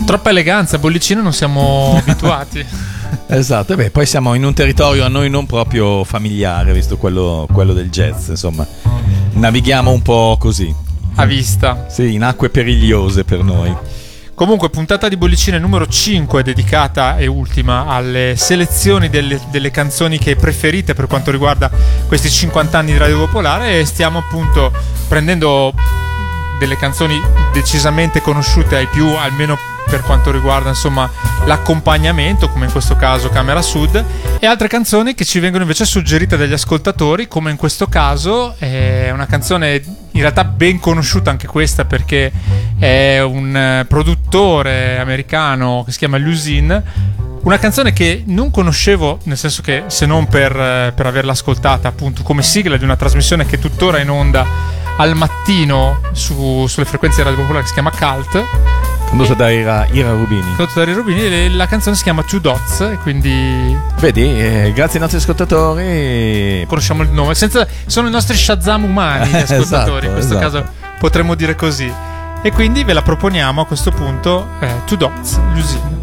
Troppa eleganza, bollicino non siamo abituati. Esatto, e poi siamo in un territorio a noi non proprio familiare, visto quello del jazz, insomma. Navighiamo un po' così. A vista. Sì, in acque perigliose per noi. Comunque, puntata di bollicine numero 5 dedicata e ultima alle selezioni delle canzoni che preferite per quanto riguarda questi 50 anni di Radio Popolare, e stiamo appunto prendendo delle canzoni decisamente conosciute ai più, almeno per quanto riguarda insomma l'accompagnamento, come in questo caso Camera Sud, e altre canzoni che ci vengono invece suggerite dagli ascoltatori, come in questo caso è una canzone in realtà ben conosciuta anche questa, perché è un produttore americano che si chiama Lusin, una canzone che non conoscevo, nel senso che se non per averla ascoltata appunto come sigla di una trasmissione che tuttora è in onda al mattino sulle frequenze di Radio Popolare, che si chiama Cult, condotto da Ira Rubini. La canzone si chiama Two Dots, e quindi vedi, grazie ai nostri ascoltatori conosciamo il nome, sono i nostri Shazam umani gli ascoltatori, in questo caso potremmo dire così, e quindi ve la proponiamo a questo punto, Two Dots, Lusin.